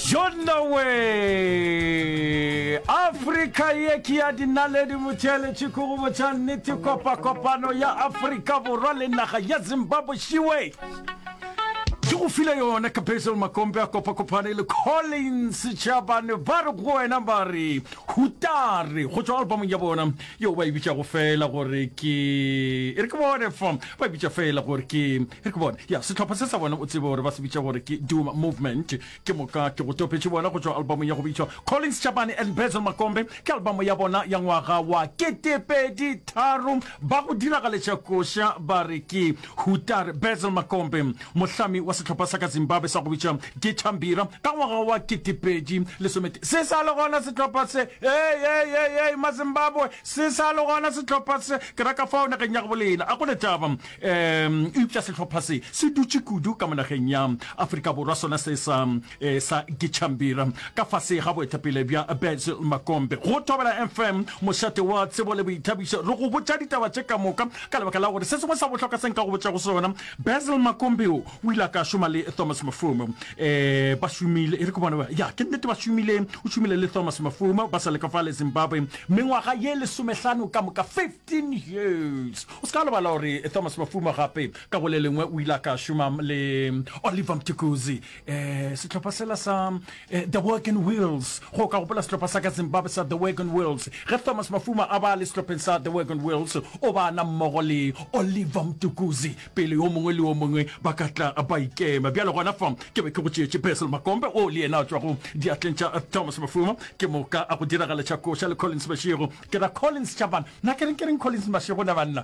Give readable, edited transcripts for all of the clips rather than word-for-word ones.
Jonawe Afrika yeki ya dinaledi mutele chikurubo cha niti kopa kopano ya Afrika vorale naga ya Zimbabwe shiwe Jufile yona kapesel makombe kopa kopane le Collins Chabane barugwe nambari hutari go album ya bona yo ba ibicha go fela gore ke re ke bona from ba ibicha fela gore ke re ke bona ya se tlhopha se sa bona o tsebe gore ba se bicha gore ke Doom Movement ke moka ke go topetse bona go album ya go bicha Collins Chabane and Bezel Makombe ke album ya bona ya ngwaga wa ketepedi tharum ba go dira ga letsakosha ba re ke hutari Bezel Makombe mohlami wa setlhopha sa ka Zimbabwe sa go bicha Gitambira ka ngwaga wa ketepedi le somete se sa le gona setlhopha se hey maZimbabwe se sa le gona setlhopha se ke raka fauna ke nya go bolela a go le taba upša setlhopha se se dutse kudu ka monageng ya Afrika Borwa sona se sa Gitambira ka fase ga boetapele bja Bezel Makombe go tobela FM mošate wa tsebo le boithabišo re go botša ditaba tše ka moka ka lebaka la gore se sengwe sa bohlokwa se nka go botša go sona Bezel Makombe o ile ka šoma le Thomas Mafuma ba šomile e re ke bona ya ke nnete ba šomile o šomile le Thomas Mafuma ba sa le ka fa le Zimbabwe mengwaga ye le 15 ka moka 15 years o ska le bala gore Thomas Mafuma gape ka go le lengwe o ile ka šoma le Oliver Mtukudzi setlhopha sela sa The Working Wheels go ka gopola setlhopha sa ka Zimbabwe sa The Working Wheels ge Thomas Mafuma a ba le setlhopheng sa The Working Wheels o ba na mmogo le Oliver Mtukudzi pele o mongwe le o mongwe ba ka tla ba ikema bjalo gona fam ke be ke go tšeetše Bezel Makombe o le ena tswa go diatleng tša Thomas Mafuma ke moka a go diragala tša koša le Collins Mashego ke ra Collins Chabane na ke reng Collins Mashego na banna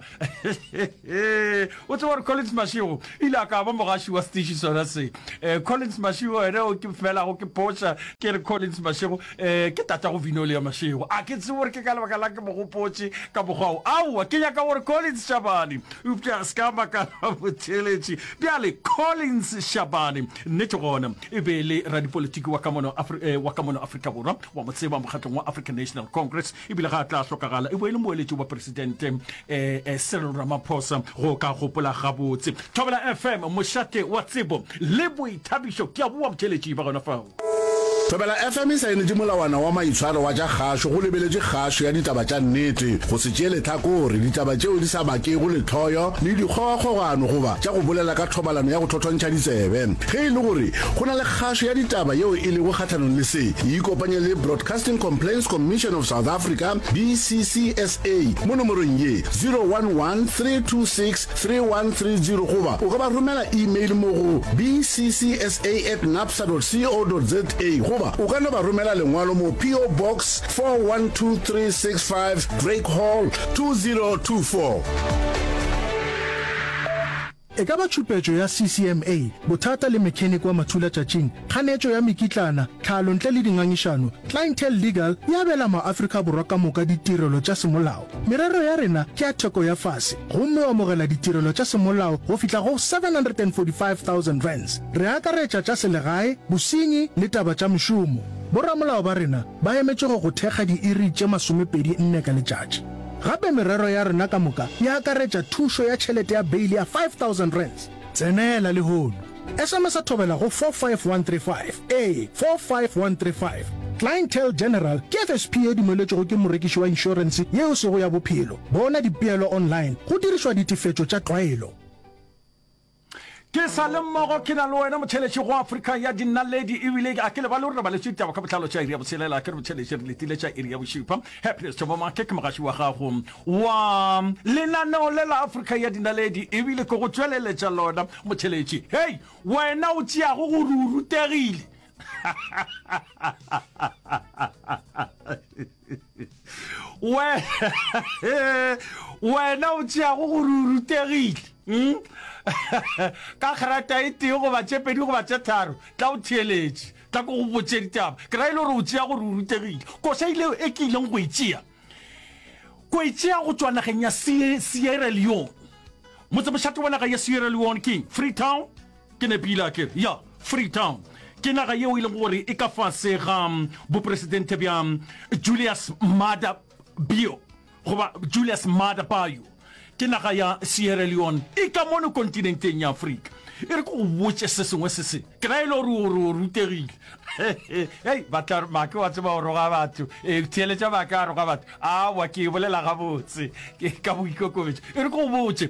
o tswa Collins Mashego ile ka ba mogaši wa station sona se Collins Mashego ere o ke fela go ke poša ke re Collins Mashego ke tata go Vinole ya Mashego a ke tsore ke ka lebaka la ke mo go potše ka bogao au ke nya ka gore Collins Chabane upša ska ba ka botšeletše bjale Collins Chabane nnete gona e be le radipolitiki wa kamono Afrika Borwa wa motseba mokgatlong wa African National Congress e bile ga tla hlokagala e boele moeletši wa presidente Cyril Ramaphosa go ka gopola gabotse Thobela FM mošate wa tsebo le boithabišo ke a bua botšeletši ba gona fao Thobela FM e saenetse molawana wa maitshwaro wa tša kgašo go lebeletše kgašo ya ditaba tša nnete go se tšee lehlakore ditaba tšeo di sa bakego lethoyo le dikgogakgogano goba tša go bolela ka thobalano ya go thothontšha ditsebe ge e le gore go na le kgašo ya ditaba yeo e lego kgathanong le se e ikopanye le Broadcasting Complaints Commission of South Africa BCCSA mo nomorong ye 011-326-3130 goba o ka ba romela email mo go bccsa@napsa.co.za goba o ka no ba romela lengwalo mo PO Box 412365 Drake Hall 2024 e ka ba tšhupetšo ya CCMA bothata le mechanic wa mathula tšatšing kganetšo ya mekitlana tlhalo ntle le dingangišano Clientele Legal ya bela ma-Afrika Borwa ka moka ditirelo tša semolao merero ya rena ke ya theko ya fase gomme o amogela ditirelo tša semolao go fihla go 745,000 rands re akaretša tša selegae bosenyi le taba tša mešomo borramolao ba rena ba emetše go thekga diiri tše 24 ka letšatši gape merero ya rena ka moka ya akaretša thušo ya tšhelete ya beili ya 5,000 rands tsenela le hono SMS a thobela go 45135 45135 Clientele General ke FSP e dumeletšego ke morekiši wa inšorense yeo sego ya bophelo bona dipeelo online go dirišwa ditifetšo tša tlwaelo ke sa le mmogo ke na le wena motšheletši go Afrika ya dinaledi ebile a ke le ba le gore ba le tšitaba ka botlhalo tša iri ya botshelela ke re motšheletši re letile tša iri ya bošupa Happiness Tšhobomake ke mogaši wa gago wa lenaneo le la Afrika ya dinaledi ebile ke go tšweleletša lona motšheletši hei wena o tšeago gore o rutegile wena o tšeago gore o rutegile ka kgarata e tee go ba tšepedi go ba tše tharo tla o theeletše tla ko go botše ditaba ke ra ile gore o tšea gore o rutegile koša ile e ke ileng go etšea go tšwa nageng ya Sierra Leone motse mošate wa naga ya Sierra Leone ke Freetown ke nepile ke ya Freetown ke naga yeo e leng gore e ka fase ga bopresidente bja Julius Maada Bio goba Julius Maada Bio ke naga ya Sierra Leone e ka mono kontinenteng ya Afrika e re go botse se sengwe se se ke ra ile gore o rutegile Hey, batla maka wa tseba o roga batho. Theletša maka a roga batho. Wa ke bolela gabotse. Ke ka boikokobetso. E re go botse.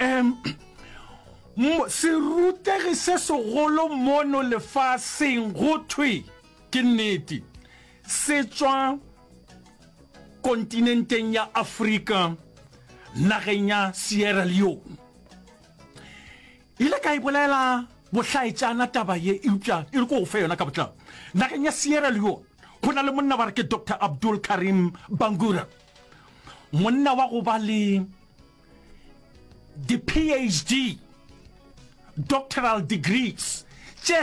Serutegi se segolo mono lefatsheng go thwe ke nnete. Se tswa kontinenteng ya Afrika nageng ya Sierra Leone. Ile ka ibolela bohlaetsana taba ye eupša e re ko go fe yona ka botlao. Nageng ya Sierra Leone go na le monna ba re ke Dr. Abdul Karim Bangura, monna wa go ba le the PhD doctoral degrees tše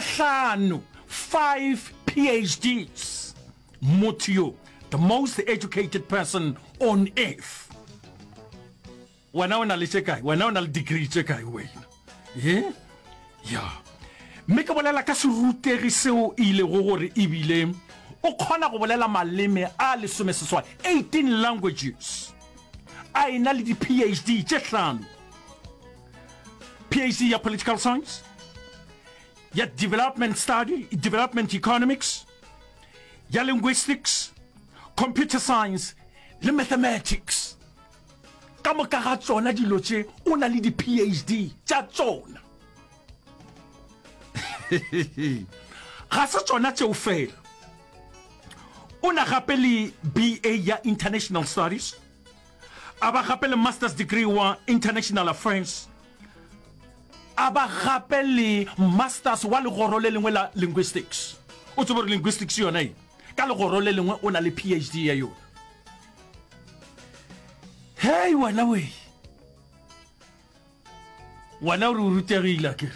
5 PhDs. Motio, the most educated person on earth. Wena o na le tše kae? Wena o na le degree tše kae wena? Yeah. Mme ke bolela ka serutegi seo ile go gore ebile o kgona go bolela maleme a lesome seswai, 18 languages. A ena le di PhD tše 5. PhD ya political science, ya development study, development economics, ya linguistics, computer science, le mathematics. Ka moka ga tsona dilo tše o na le di PhD tša tsona. Ga se tsona tšeo fela, o na gape le BA ya international studies, a ba gape le master's degree wa international affairs, a ba gape le masters wa legoro le lengwe la linguistics. O tsebe gore linguistics yona ka legoro le lengwe o na le PhD ya yona. Hey wena we, wena o rutegile ke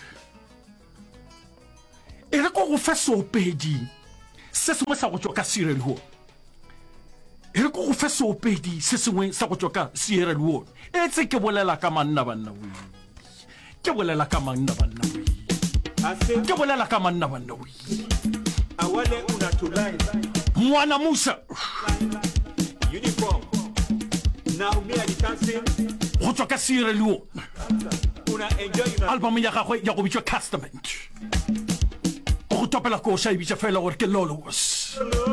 e re go go fa soopedi se sengwe sa go tswa ka Sierra Leone. E re go go fa soopedi se sengwe sa go tswa ka Sierra Leone. E tse ke bolela ka manna banna we, ke bolela ka manna banna we, ke bolela ka manna banna we. Awale unatulai Mwana Musa uniform na umia likansi go tswa ka Sierra Leone. una enjoy Album ya gagwe ya go bitšwa Testament. Go topela ko sa e bitša fela gore ke Lolo was.